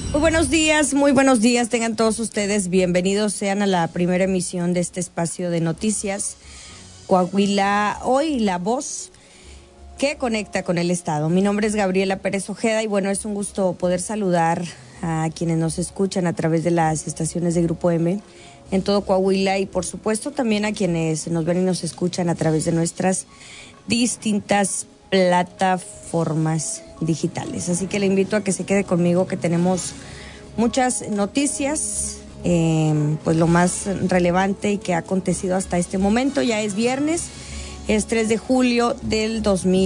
Muy buenos días, tengan todos ustedes bienvenidos sean a la primera emisión de este espacio de noticias Coahuila Hoy, la voz que conecta con el Estado. Mi nombre es Gabriela Pérez Ojeda y bueno, es un gusto poder saludar a quienes nos escuchan a través de las estaciones de Grupo M en todo Coahuila y por supuesto también a quienes nos ven y nos escuchan a través de nuestras distintas plataformas digitales. Así que le invito a que se quede conmigo, que tenemos muchas noticias, pues lo más relevante y que ha acontecido hasta este momento. Ya es viernes, es 3 de julio del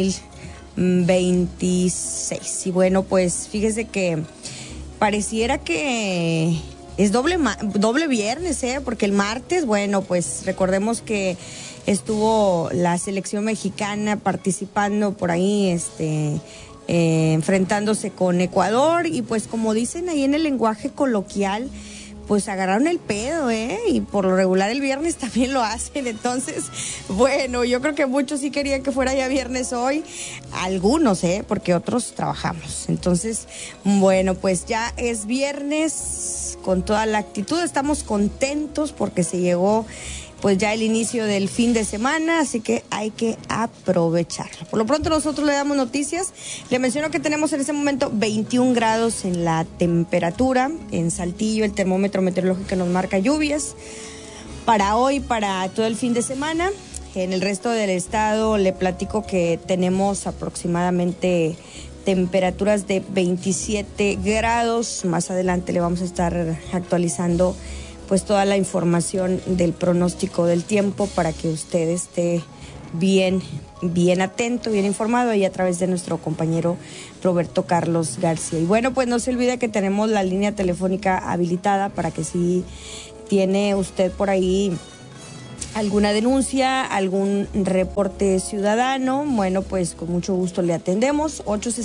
2026. Y bueno, pues fíjese que pareciera que es doble viernes, porque el martes, bueno, pues recordemos que estuvo la selección mexicana participando por ahí, enfrentándose con Ecuador y pues como dicen ahí en el lenguaje coloquial, pues agarraron el pedo, y por lo regular el viernes también lo hacen. Entonces, bueno, yo creo que muchos sí querían que fuera ya viernes hoy, algunos, porque otros trabajamos. Entonces, bueno, pues ya es viernes con toda la actitud, estamos contentos porque se llegó pues ya el inicio del fin de semana, así que hay que aprovecharlo. Por lo pronto nosotros le damos noticias. Le menciono que tenemos en este momento 21 grados en la temperatura. En Saltillo el termómetro meteorológico nos marca lluvias para hoy, para todo el fin de semana. En el resto del estado le platico que tenemos aproximadamente temperaturas de 27 grados. Más adelante le vamos a estar actualizando pues toda la información del pronóstico del tiempo para que usted esté bien atento, bien informado ahí a través de nuestro compañero Roberto Carlos García. Y bueno, pues no se olvide que tenemos la línea telefónica habilitada para que si tiene usted por ahí alguna denuncia, algún reporte ciudadano, bueno, pues con mucho gusto le atendemos.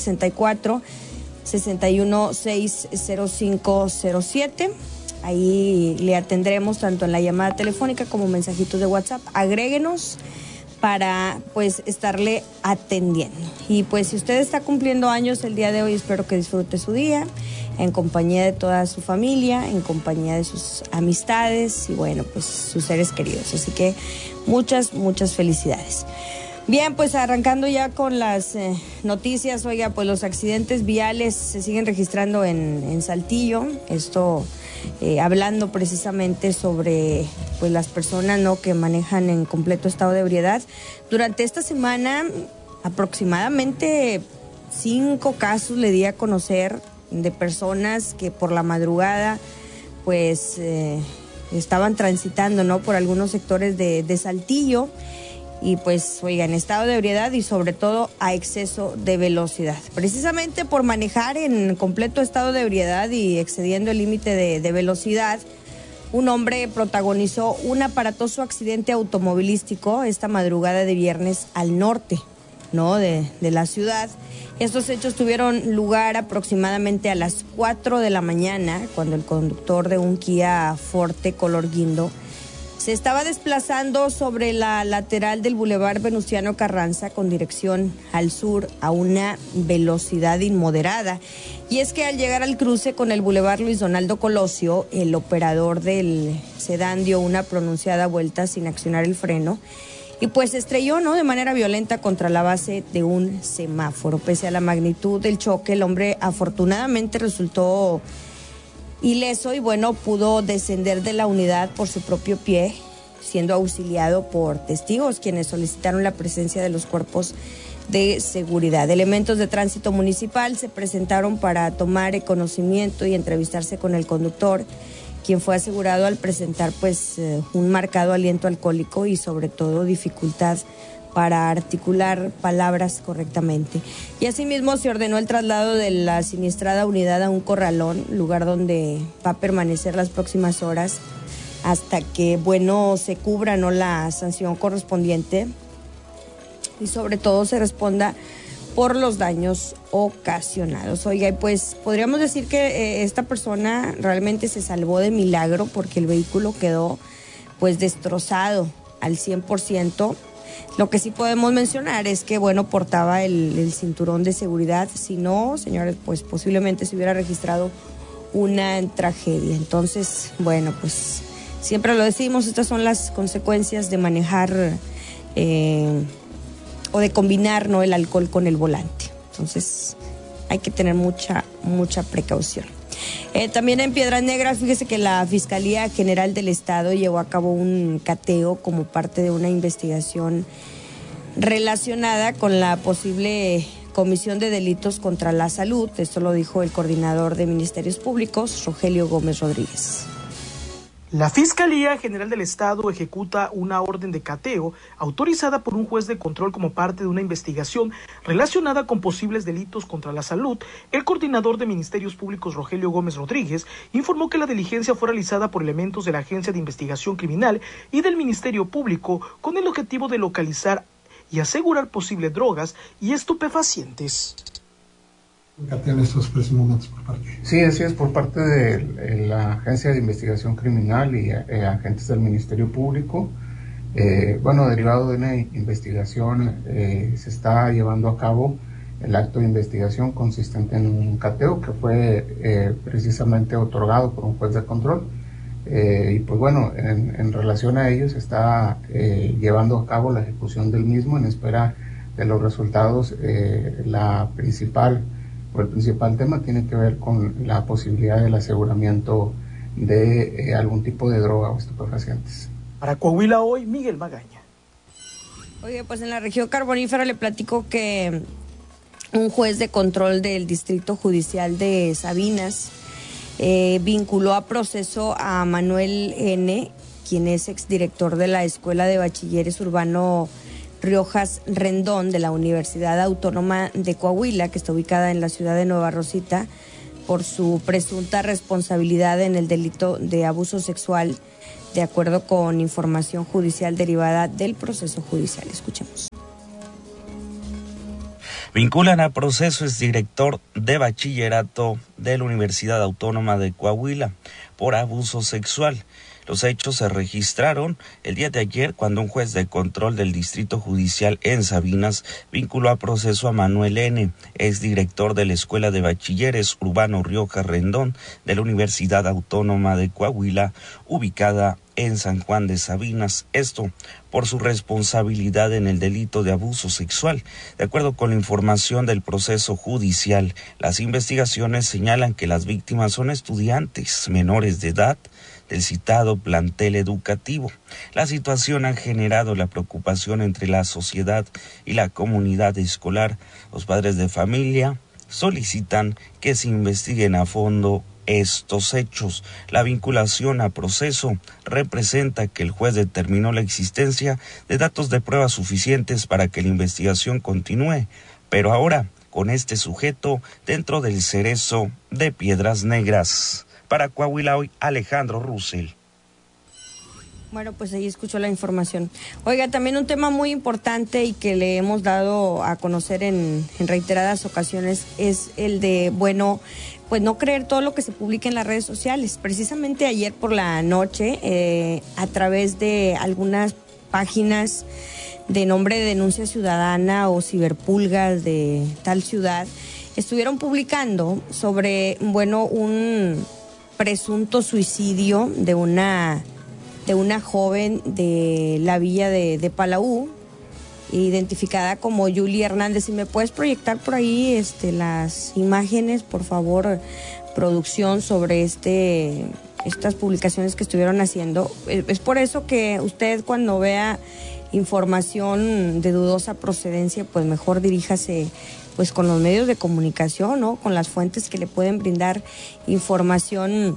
864-616-0507. Ahí le atendremos tanto en la llamada telefónica como mensajitos de WhatsApp. Agréguenos para pues estarle atendiendo. Y pues si usted está cumpliendo años el día de hoy, espero que disfrute su día en compañía de toda su familia, en compañía de sus amistades y bueno, pues sus seres queridos. Así que muchas felicidades. Bien, pues arrancando ya con las noticias, oiga, pues los accidentes viales se siguen registrando en Saltillo. Esto hablando precisamente sobre pues las personas que manejan en completo estado de ebriedad. Durante esta semana aproximadamente 5 casos le di a conocer de personas que por la madrugada pues estaban transitando por algunos sectores de Saltillo y pues oiga, en estado de ebriedad y sobre todo a exceso de velocidad. Precisamente por manejar en completo estado de ebriedad y excediendo el límite de velocidad, un hombre protagonizó un aparatoso accidente automovilístico esta madrugada de viernes al norte, de la ciudad. Estos hechos tuvieron lugar aproximadamente a las 4 de la mañana, cuando el conductor de un Kia Forte color guindo se estaba desplazando sobre la lateral del Boulevard Venustiano Carranza con dirección al sur a una velocidad inmoderada. Y es que al llegar al cruce con el Boulevard Luis Donaldo Colosio, el operador del sedán dio una pronunciada vuelta sin accionar el freno y pues se estrelló de manera violenta contra la base de un semáforo. Pese a la magnitud del choque, el hombre afortunadamente resultó ileso y bueno, pudo descender de la unidad por su propio pie, siendo auxiliado por testigos quienes solicitaron la presencia de los cuerpos de seguridad. Elementos de tránsito municipal se presentaron para tomar conocimiento y entrevistarse con el conductor, quien fue asegurado al presentar un marcado aliento alcohólico y sobre todo dificultad para articular palabras correctamente. Y asimismo se ordenó el traslado de la siniestrada unidad a un corralón, lugar donde va a permanecer las próximas horas hasta que, se cubra la sanción correspondiente y sobre todo se responda por los daños ocasionados. Oiga, y pues podríamos decir que esta persona realmente se salvó de milagro porque el vehículo quedó destrozado al 100%. Lo que sí podemos mencionar es que, portaba el cinturón de seguridad. Si no, señores, pues posiblemente se hubiera registrado una tragedia. Entonces, bueno, pues siempre lo decimos, estas son las consecuencias de manejar o de combinar, ¿no?, el alcohol con el volante. Entonces hay que tener mucha precaución. También en Piedras Negras, fíjese que la Fiscalía General del Estado llevó a cabo un cateo como parte de una investigación relacionada con la posible comisión de delitos contra la salud. Esto lo dijo el coordinador de Ministerios Públicos, Rogelio Gómez Rodríguez. La Fiscalía General del Estado ejecuta una orden de cateo autorizada por un juez de control como parte de una investigación relacionada con posibles delitos contra la salud. El coordinador de Ministerios Públicos, Rogelio Gómez Rodríguez, informó que la diligencia fue realizada por elementos de la Agencia de Investigación Criminal y del Ministerio Público con el objetivo de localizar y asegurar posibles drogas y estupefacientes. En estos presuntos datos por parte. Sí, así es, por parte de la Agencia de Investigación Criminal y agentes del Ministerio Público. Derivado de una investigación, se está llevando a cabo el acto de investigación consistente en un cateo que fue precisamente otorgado por un juez de control. Y pues bueno, en relación a ello se está llevando a cabo la ejecución del mismo en espera de los resultados. El principal tema tiene que ver con la posibilidad del aseguramiento de algún tipo de droga o estupefacientes. Para Coahuila Hoy, Miguel Magaña. Oye, pues en la región carbonífera le platico que un juez de control del Distrito Judicial de Sabinas vinculó a proceso a Manuel N., quien es exdirector de la Escuela de Bachilleres Urbano Riojas Rendón de la Universidad Autónoma de Coahuila, que está ubicada en la ciudad de Nueva Rosita, por su presunta responsabilidad en el delito de abuso sexual, de acuerdo con información judicial derivada del proceso judicial. Escuchemos. Vinculan a proceso exdirector de bachillerato de la Universidad Autónoma de Coahuila por abuso sexual. Los hechos se registraron el día de ayer cuando un juez de control del Distrito Judicial en Sabinas vinculó a proceso a Manuel N., exdirector de la Escuela de Bachilleres Urbano Riojas Rendón de la Universidad Autónoma de Coahuila, ubicada en San Juan de Sabinas, esto por su responsabilidad en el delito de abuso sexual. De acuerdo con la información del proceso judicial, las investigaciones señalan que las víctimas son estudiantes menores de edad del citado plantel educativo. La situación ha generado la preocupación entre la sociedad y la comunidad escolar. Los padres de familia solicitan que se investiguen a fondo estos hechos. La vinculación a proceso representa que el juez determinó la existencia de datos de pruebas suficientes para que la investigación continúe, pero ahora con este sujeto dentro del cerezo de Piedras Negras. Para Coahuila Hoy, Alejandro Russell. Bueno, pues ahí escuchó la información. Oiga, también un tema muy importante y que le hemos dado a conocer en reiteradas ocasiones es el de, pues no creer todo lo que se publica en las redes sociales. Precisamente ayer por la noche, a través de algunas páginas de nombre de Denuncia Ciudadana o Ciberpulgas de tal ciudad, estuvieron publicando sobre, un presunto suicidio de una joven de la villa de Palau, identificada como Yuli Hernández. Si me puedes proyectar por ahí las imágenes, por favor, producción, sobre estas publicaciones que estuvieron haciendo. Es por eso que usted, cuando vea información de dudosa procedencia, pues mejor diríjase pues con los medios de comunicación, ¿no?, con las fuentes que le pueden brindar información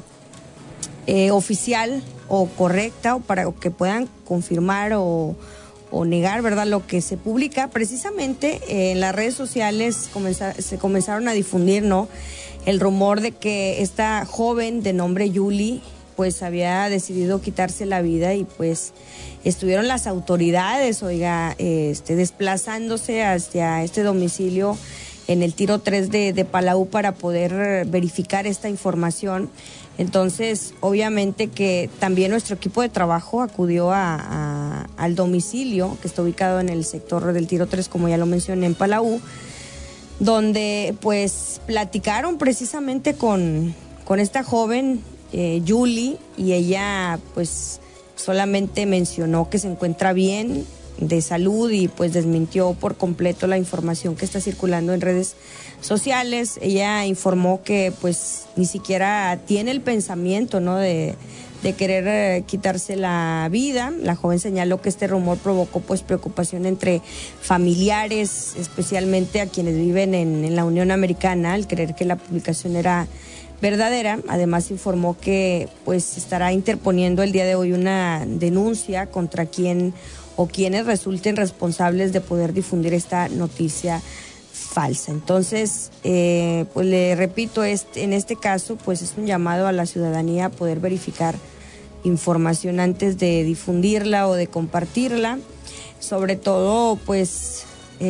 oficial o correcta, o para que puedan confirmar o negar, ¿verdad?, lo que se publica. Precisamente en las redes sociales se comenzaron a difundir, ¿no?, el rumor de que esta joven de nombre Yuli pues había decidido quitarse la vida, y pues estuvieron las autoridades, desplazándose hacia este domicilio en el Tiro 3 de Palau para poder verificar esta información. Entonces, obviamente que también nuestro equipo de trabajo acudió al domicilio, que está ubicado en el sector del Tiro 3, como ya lo mencioné, en Palau, donde pues platicaron precisamente con esta joven, Julie, y ella pues solamente mencionó que se encuentra bien de salud y pues desmintió por completo la información que está circulando en redes sociales. Ella informó que pues ni siquiera tiene el pensamiento, ¿no?, de querer quitarse la vida. La joven señaló que este rumor provocó pues preocupación entre familiares, especialmente a quienes viven en la Unión Americana, al creer que la publicación era verdadera. Además informó que pues estará interponiendo el día de hoy una denuncia contra quien o quienes resulten responsables de poder difundir esta noticia falsa. Entonces, pues le repito, en este caso pues es un llamado a la ciudadanía a poder verificar información antes de difundirla o de compartirla. Sobre todo pues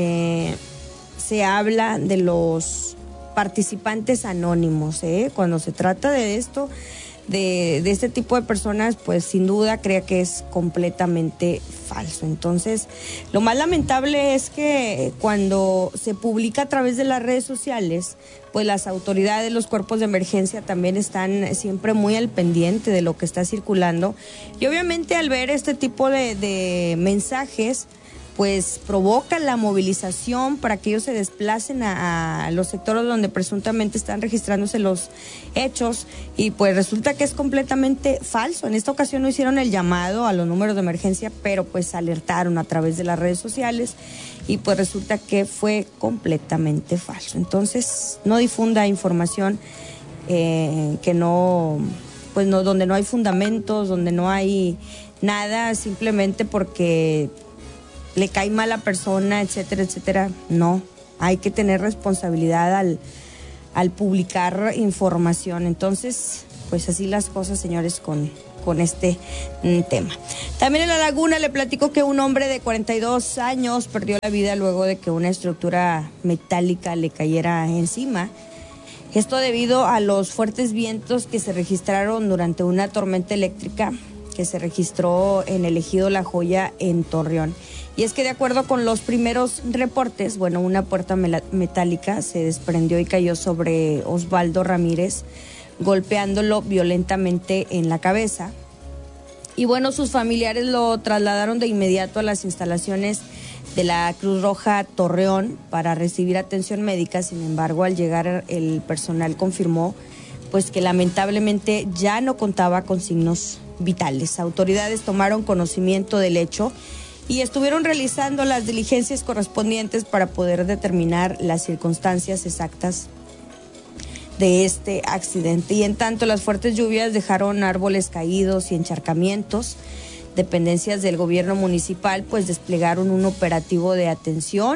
se habla de los participantes anónimos, cuando se trata de esto, de este tipo de personas, pues sin duda creo que es completamente falso. Entonces, lo más lamentable es que cuando se publica a través de las redes sociales, pues las autoridades, los cuerpos de emergencia también están siempre muy al pendiente de lo que está circulando, y obviamente al ver este tipo de mensajes, pues provocan la movilización para que ellos se desplacen a los sectores donde presuntamente están registrándose los hechos, y pues resulta que es completamente falso. En esta ocasión no hicieron el llamado a los números de emergencia, pero pues alertaron a través de las redes sociales, y pues resulta que fue completamente falso. Entonces, no difunda información que no, pues no, donde no hay fundamentos, donde no hay nada, simplemente porque le cae mal a la persona, etcétera, etcétera. No, hay que tener responsabilidad al publicar información. Entonces, pues así las cosas, señores, con este tema. También en La Laguna le platico que un hombre de 42 años perdió la vida luego de que una estructura metálica le cayera encima. Esto debido a los fuertes vientos que se registraron durante una tormenta eléctrica que se registró en el ejido La Joya en Torreón. Y es que de acuerdo con los primeros reportes, bueno, una puerta metálica se desprendió y cayó sobre Osvaldo Ramírez, golpeándolo violentamente en la cabeza. Y bueno, sus familiares lo trasladaron de inmediato a las instalaciones de la Cruz Roja Torreón para recibir atención médica. Sin embargo, al llegar el personal confirmó pues que lamentablemente ya no contaba con signos vitales. Autoridades tomaron conocimiento del hecho y estuvieron realizando las diligencias correspondientes para poder determinar las circunstancias exactas de este accidente. Y en tanto, las fuertes lluvias dejaron árboles caídos y encharcamientos. Dependencias del gobierno municipal pues desplegaron un operativo de atención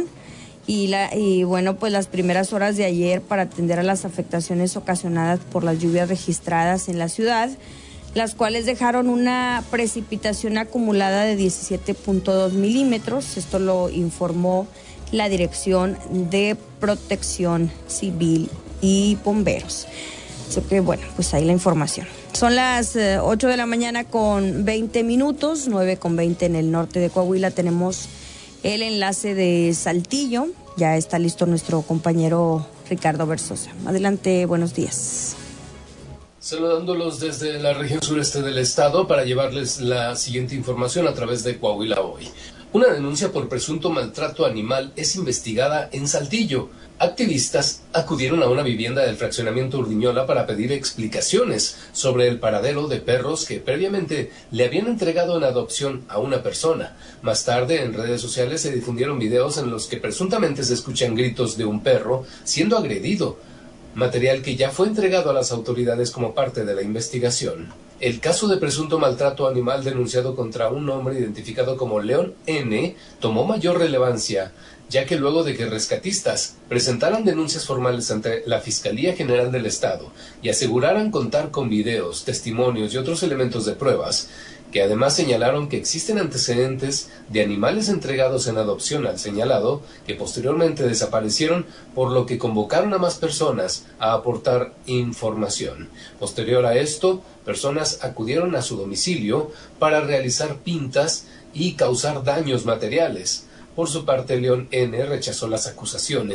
y bueno, pues las primeras horas de ayer para atender a las afectaciones ocasionadas por las lluvias registradas en la ciudad, las cuales dejaron una precipitación acumulada de 17.2 milímetros. Esto lo informó la Dirección de Protección Civil y Bomberos. Así que bueno, pues ahí la información. Son las 8 de la mañana con 20 minutos, 9 con 20 en el norte de Coahuila. Tenemos el enlace de Saltillo. Ya está listo nuestro compañero Ricardo Versosa. Adelante, buenos días. Saludándolos desde la región sureste del estado para llevarles la siguiente información a través de Coahuila Hoy. Una denuncia por presunto maltrato animal es investigada en Saltillo. Activistas acudieron a una vivienda del fraccionamiento Urdiñola para pedir explicaciones sobre el paradero de perros que previamente le habían entregado en adopción a una persona. Más tarde, en redes sociales se difundieron videos en los que presuntamente se escuchan gritos de un perro siendo agredido, material que ya fue entregado a las autoridades como parte de la investigación. El caso de presunto maltrato animal denunciado contra un hombre identificado como León N. tomó mayor relevancia, ya que luego de que rescatistas presentaran denuncias formales ante la Fiscalía General del Estado y aseguraran contar con videos, testimonios y otros elementos de pruebas, que además señalaron que existen antecedentes de animales entregados en adopción al señalado, que posteriormente desaparecieron, por lo que convocaron a más personas a aportar información. Posterior a esto, personas acudieron a su domicilio para realizar pintas y causar daños materiales. Por su parte, León N. rechazó las acusaciones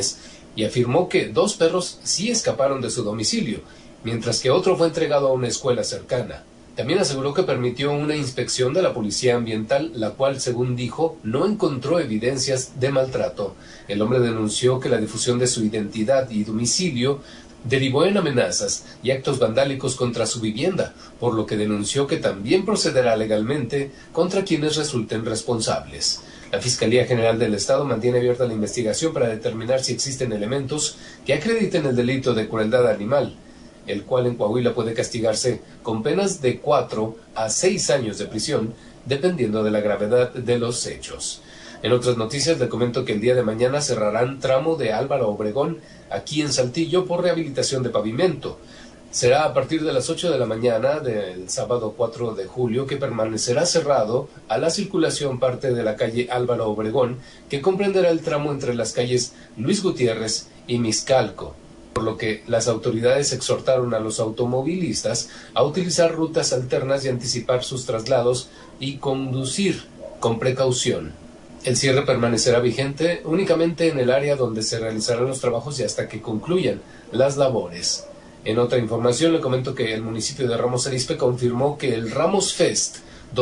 y afirmó que 2 perros sí escaparon de su domicilio, mientras que otro fue entregado a una escuela cercana. También aseguró que permitió una inspección de la Policía Ambiental, la cual, según dijo, no encontró evidencias de maltrato. El hombre denunció que la difusión de su identidad y domicilio derivó en amenazas y actos vandálicos contra su vivienda, por lo que denunció que también procederá legalmente contra quienes resulten responsables. La Fiscalía General del Estado mantiene abierta la investigación para determinar si existen elementos que acrediten el delito de crueldad animal, el cual en Coahuila puede castigarse con penas de 4 a 6 años de prisión, dependiendo de la gravedad de los hechos. En otras noticias, le comento que el día de mañana cerrarán tramo de Álvaro Obregón aquí en Saltillo por rehabilitación de pavimento. Será a partir de las 8 de la mañana del sábado 4 de julio que permanecerá cerrado a la circulación parte de la calle Álvaro Obregón, que comprenderá el tramo entre las calles Luis Gutiérrez y Mixcalco, por lo que las autoridades exhortaron a los automovilistas a utilizar rutas alternas y anticipar sus traslados y conducir con precaución. El cierre permanecerá vigente únicamente en el área donde se realizarán los trabajos y hasta que concluyan las labores. En otra información le comento que el municipio de Ramos Arizpe confirmó que el Ramos Fest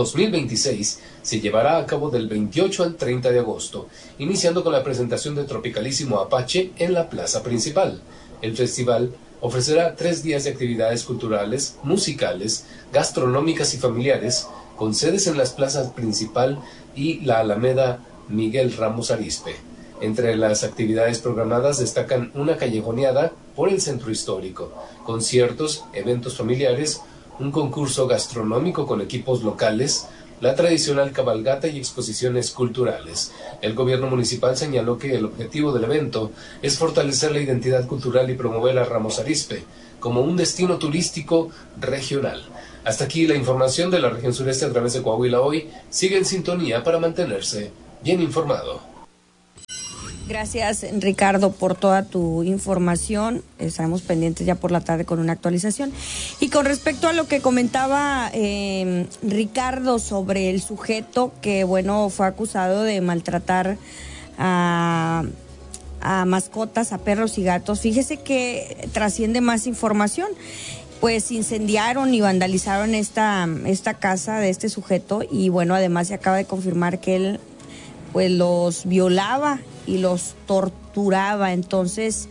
2026 se llevará a cabo del 28 al 30 de agosto, iniciando con la presentación de Tropicalísimo Apache en la plaza principal. El festival ofrecerá 3 días de actividades culturales, musicales, gastronómicas y familiares, con sedes en las plazas principal y la Alameda Miguel Ramos Arizpe. Entre las actividades programadas destacan una callejoneada por el centro histórico, conciertos, eventos familiares, un concurso gastronómico con equipos locales, la tradicional cabalgata y exposiciones culturales. El gobierno municipal señaló que el objetivo del evento es fortalecer la identidad cultural y promover a Ramos Arizpe como un destino turístico regional. Hasta aquí la información de la región sureste a través de Coahuila Hoy. Sigue en sintonía para mantenerse bien informado. Gracias, Ricardo, por toda tu información. Estaremos pendientes ya por la tarde con una actualización. Y con respecto a lo que comentaba Ricardo sobre el sujeto que, bueno, fue acusado de maltratar a mascotas, a perros y gatos, fíjese que trasciende más información. Pues incendiaron y vandalizaron esta casa de este sujeto y, bueno, además se acaba de confirmar que él pues los violaba y los torturaba. Entonces